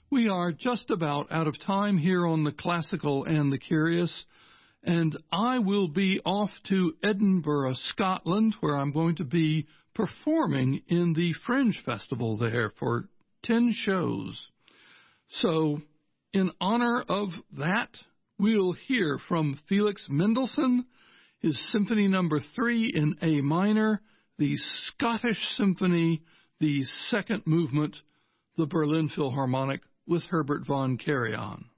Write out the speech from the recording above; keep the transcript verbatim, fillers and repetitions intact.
We are just about out of time here on the Classical and the Curious, and I will be off to Edinburgh, Scotland, where I'm going to be performing in the Fringe Festival there for ten shows. So, in honor of that, we'll hear from Felix Mendelssohn, his Symphony Number Three in A minor, the Scottish Symphony, the second movement, the Berlin Philharmonic with Herbert von Karajan.